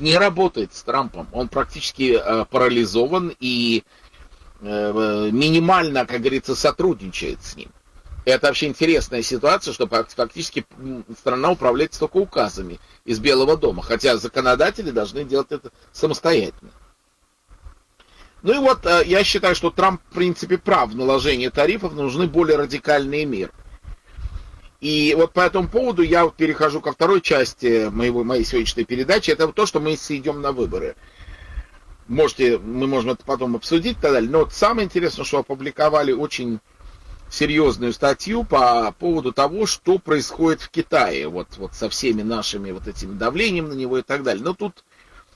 не работает с Трампом. Он практически парализован и минимально, как говорится, сотрудничает с ним. Это вообще интересная ситуация, что фактически страна управляется только указами из Белого дома, хотя законодатели должны делать это самостоятельно. Ну и вот я считаю, что Трамп в принципе прав в наложении тарифов, нужны более радикальные меры. И вот по этому поводу я перехожу ко второй части моей сегодняшней передачи, это то, что мы идем на выборы. Мы можем это потом обсудить и так далее. Но вот самое интересное, что опубликовали очень серьезную статью по поводу того, что происходит в Китае, вот со всеми нашими вот этим давлением на него и так далее. Но тут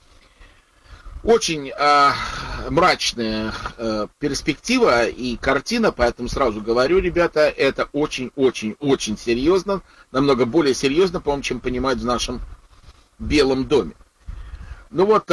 очень мрачная перспектива и картина, поэтому сразу говорю, ребята, это очень-очень-очень серьезно, намного более серьезно, по-моему, чем понимают в нашем Белом доме. Ну вот,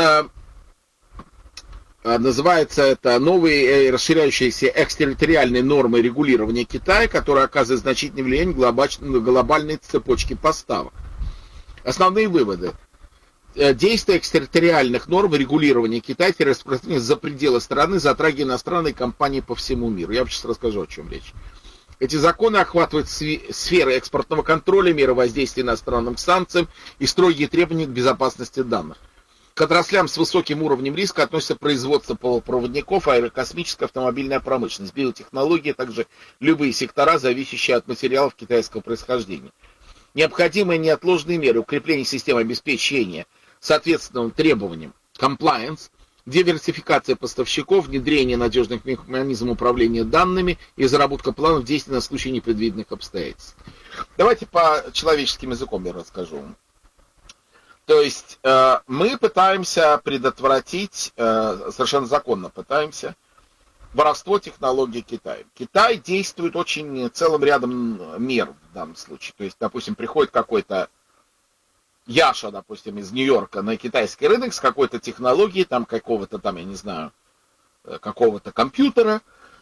называется это «Новые расширяющиеся экстерриториальные нормы регулирования Китая, которые оказывают значительное влияние на глобальные цепочки поставок». Основные выводы. Действие экстерриториальных норм регулирования Китая распространяется за пределы страны, затрагивая иностранные компании по всему миру. Я вам сейчас расскажу, о чем речь. Эти законы охватывают сферы экспортного контроля, меры воздействия иностранным санкциям и строгие требования к безопасности данных. К отраслям с высоким уровнем риска относятся производство полупроводников, аэрокосмическая, автомобильная промышленность, биотехнологии, а также любые сектора, зависящие от материалов китайского происхождения. Необходимые неотложные меры укрепления системы обеспечения соответственным требованиям compliance, диверсификация поставщиков, внедрение надежных механизмов управления данными и разработка планов действий на случай непредвиденных обстоятельств. Давайте по человеческим языком я расскажу вам. То есть мы пытаемся предотвратить, совершенно законно пытаемся, воровство технологий Китая. Китай действует очень целым рядом мер в данном случае. То есть, допустим, приходит какой-то Яша, допустим, из Нью-Йорка на китайский рынок с какой-то технологией, там какого-то там, я не знаю, какого-то компьютера.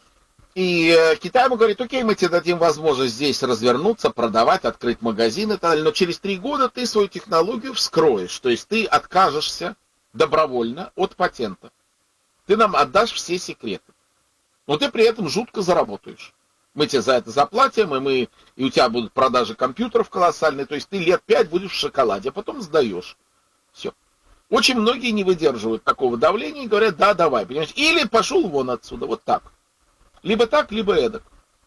И Китай ему говорит: окей, мы тебе дадим возможность здесь развернуться, продавать, открыть магазин и так далее, но через 3 года ты свою технологию вскроешь. То есть ты откажешься добровольно от патента. Ты нам отдашь все секреты. Но ты при этом жутко заработаешь. Мы тебе за это заплатим, и у тебя будут продажи компьютеров колоссальные. То есть ты лет 5 будешь в шоколаде, а потом сдаешь. Все. Очень многие не выдерживают такого давления и говорят: да, давай, понимаешь. Или пошел вон отсюда, вот так. Либо так, либо эдак.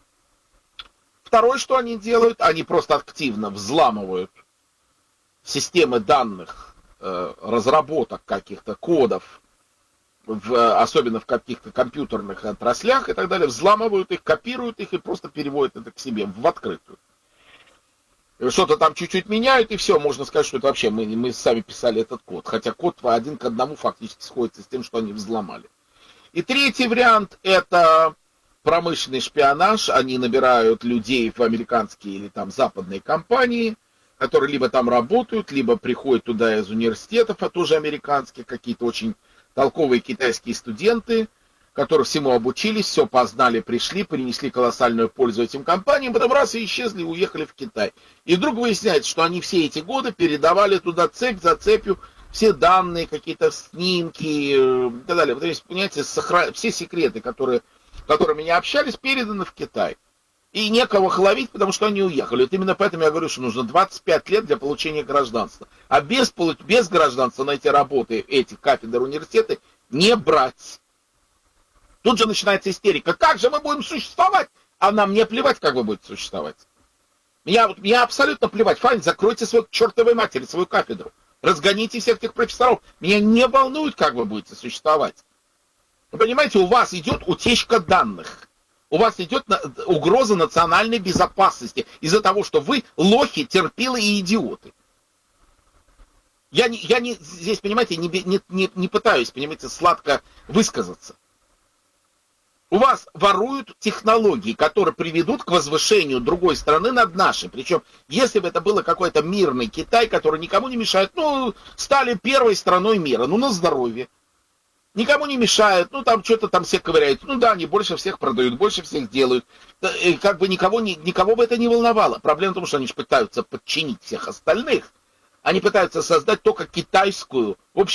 Второе, что они делают, они просто активно взламывают системы данных, разработок каких-то кодов, особенно в каких-то компьютерных отраслях и так далее, взламывают их, копируют их и просто переводят это к себе в открытую. Что-то там чуть-чуть меняют, и все, можно сказать, что это вообще мы сами писали этот код. Хотя код 1 к 1 фактически сходится с тем, что они взломали. И третий вариант — это промышленный шпионаж. Они набирают людей в американские или там западные компании, которые либо там работают, либо приходят туда из университетов, а тоже американские, какие-то очень толковые китайские студенты, которые всему обучились, все познали, пришли, принесли колоссальную пользу этим компаниям, потом раз и исчезли, уехали в Китай. И вдруг выясняется, что они все эти годы передавали туда цепь за цепью все данные, какие-то снимки и так далее. То есть, понимаете, все секреты, которыми они общались, переданы в Китай. И некого их ловить, потому что они уехали. Вот именно поэтому я говорю, что нужно 25 лет для получения гражданства. А без гражданства на эти работы, эти кафедры университета не брать. Тут же начинается истерика. Как же мы будем существовать? А нам не плевать, как вы будете существовать. Меня абсолютно плевать. Файн, закройте свою к чертовой матери, свою кафедру. Разгоните всех этих профессоров. Меня не волнует, как вы будете существовать. Вы понимаете, у вас идет утечка данных. У вас идет угроза национальной безопасности из-за того, что вы лохи, терпилы и идиоты. Я не здесь, понимаете, не пытаюсь, понимаете, сладко высказаться. У вас воруют технологии, которые приведут к возвышению другой страны над нашей. Причем, если бы это было какой-то мирный Китай, который никому не мешает, стали первой страной мира, на здоровье. Никому не мешают, там что-то там все ковыряют. Да, они больше всех продают, больше всех делают. И как бы никого бы это не волновало. Проблема в том, что они же пытаются подчинить всех остальных. Они пытаются создать только китайскую, в общем,